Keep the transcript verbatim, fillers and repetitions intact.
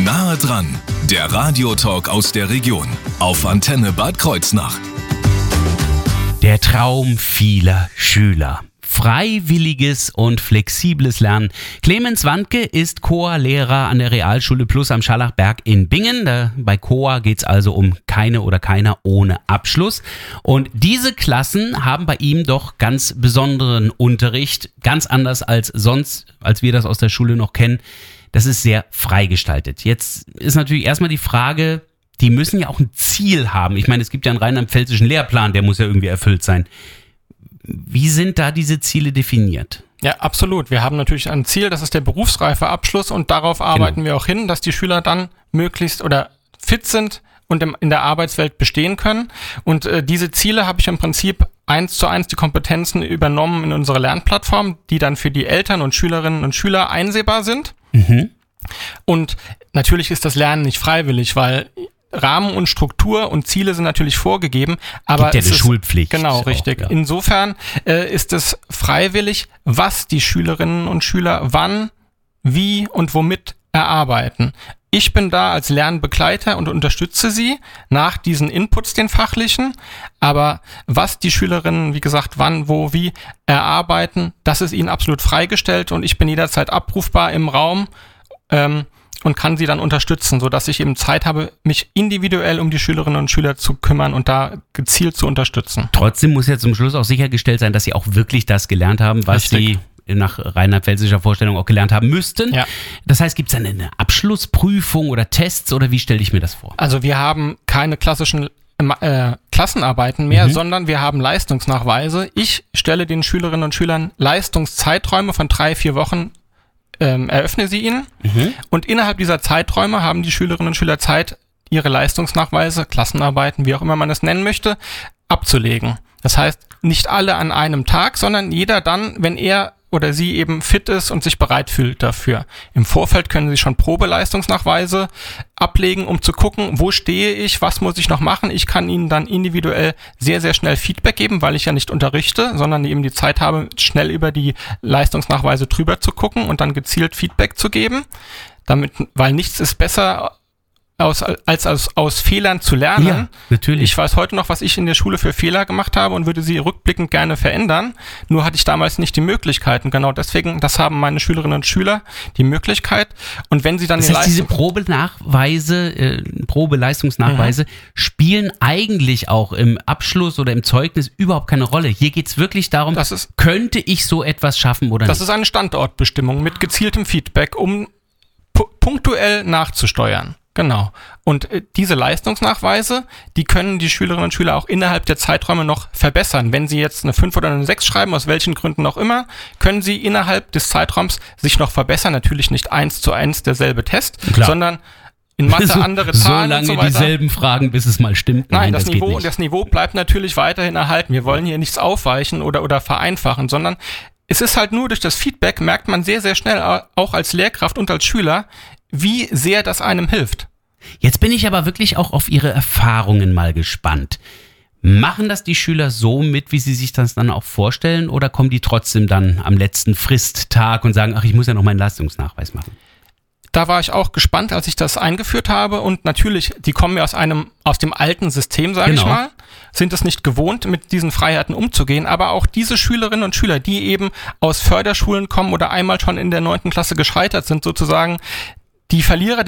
Nahe dran, der Radiotalk aus der Region auf Antenne Bad Kreuznach. Der Traum vieler Schüler. Freiwilliges und flexibles Lernen. Clemens Wandke ist C O A-Lehrer an der Realschule Plus am Schallachberg in Bingen. Da, bei C O A geht es also um keine oder keiner ohne Abschluss. Und diese Klassen haben bei ihm doch ganz besonderen Unterricht, ganz anders als sonst, als wir das aus der Schule noch kennen. Das ist sehr freigestaltet. Jetzt ist natürlich erstmal die Frage, die müssen ja auch ein Ziel haben. Ich meine, es gibt ja einen rheinland-pfälzischen Lehrplan, der muss ja irgendwie erfüllt sein. Wie sind da diese Ziele definiert? Ja, absolut. Wir haben natürlich ein Ziel, das ist der Berufsreifeabschluss, und darauf arbeiten genau. wir auch hin, dass die Schüler dann möglichst oder fit sind und im, in der Arbeitswelt bestehen können. Und äh, diese Ziele habe ich im Prinzip eins zu eins die Kompetenzen übernommen in unsere Lernplattform, die dann für die Eltern und Schülerinnen und Schüler einsehbar sind. Mhm. Und natürlich ist das Lernen nicht freiwillig, weil Rahmen und Struktur und Ziele sind natürlich vorgegeben, aber gibt ja es eine ist, Schulpflicht. Genau, richtig. Auch, ja. Insofern äh, ist es freiwillig, was die Schülerinnen und Schüler wann, wie und womit erarbeiten. Ich bin da als Lernbegleiter und unterstütze sie nach diesen Inputs, den fachlichen, aber was die Schülerinnen, wie gesagt, wann, wo, wie erarbeiten, das ist ihnen absolut freigestellt, und ich bin jederzeit abrufbar im Raum, ähm, und kann sie dann unterstützen, sodass ich eben Zeit habe, mich individuell um die Schülerinnen und Schüler zu kümmern und da gezielt zu unterstützen. Trotzdem muss ja zum Schluss auch sichergestellt sein, dass sie auch wirklich das gelernt haben, was Richtig. sie nach rheinland-pfälzischer Vorstellung auch gelernt haben müssten. Ja. Das heißt, gibt es eine, eine Abschlussprüfung oder Tests, oder wie stelle ich mir das vor? Also wir haben keine klassischen äh, Klassenarbeiten mehr, mhm. sondern wir haben Leistungsnachweise. Ich stelle den Schülerinnen und Schülern Leistungszeiträume von drei, vier Wochen Ähm, eröffne sie ihnen, mhm. und innerhalb dieser Zeiträume haben die Schülerinnen und Schüler Zeit, ihre Leistungsnachweise, Klassenarbeiten, wie auch immer man es nennen möchte, abzulegen. Das heißt, nicht alle an einem Tag, sondern jeder dann, wenn er oder sie eben fit ist und sich bereit fühlt dafür. Im Vorfeld können sie schon Probeleistungsnachweise ablegen, um zu gucken, wo stehe ich, was muss ich noch machen. Ich kann ihnen dann individuell sehr, sehr schnell Feedback geben, weil ich ja nicht unterrichte, sondern eben die Zeit habe, schnell über die Leistungsnachweise drüber zu gucken und dann gezielt Feedback zu geben. Damit, weil nichts ist besser Aus, als aus, aus Fehlern zu lernen. Ja, natürlich. Ich weiß heute noch, was ich in der Schule für Fehler gemacht habe und würde sie rückblickend gerne verändern. Nur hatte ich damals nicht die Möglichkeiten. Genau deswegen, das haben meine Schülerinnen und Schüler die Möglichkeit. Und wenn sie dann das heißt, diese Probenachweise, äh, Probeleistungsnachweise mhm. spielen eigentlich auch im Abschluss oder im Zeugnis überhaupt keine Rolle. Hier geht es wirklich darum, das ist, könnte ich so etwas schaffen oder das nicht? Das ist eine Standortbestimmung mit gezieltem Feedback, um pu- punktuell nachzusteuern. Genau. Und äh, diese Leistungsnachweise, die können die Schülerinnen und Schüler auch innerhalb der Zeiträume noch verbessern. Wenn sie jetzt eine fünf oder eine sechs schreiben, aus welchen Gründen auch immer, können sie innerhalb des Zeitraums sich noch verbessern. Natürlich nicht eins zu eins derselbe Test, Klar. sondern in Mathe so, andere Zahlen so lange und so weiter. dieselben Fragen, bis es mal stimmt. Nein, Nein das, das, Niveau, geht nicht. das Niveau bleibt natürlich weiterhin erhalten. Wir wollen hier nichts aufweichen oder, oder vereinfachen, sondern es ist halt nur durch das Feedback, merkt man sehr, sehr schnell, auch als Lehrkraft und als Schüler, wie sehr das einem hilft. Jetzt bin ich aber wirklich auch auf Ihre Erfahrungen mal gespannt. Machen das die Schüler so mit, wie sie sich das dann auch vorstellen, oder kommen die trotzdem dann am letzten Fristtag und sagen, ach, ich muss ja noch meinen Leistungsnachweis machen? Da war ich auch gespannt, als ich das eingeführt habe, und natürlich, die kommen ja aus einem, aus dem alten System, sage genau. ich mal, sind es nicht gewohnt, mit diesen Freiheiten umzugehen, aber auch diese Schülerinnen und Schüler, die eben aus Förderschulen kommen oder einmal schon in der neunten Klasse gescheitert sind, sozusagen, die Verlierer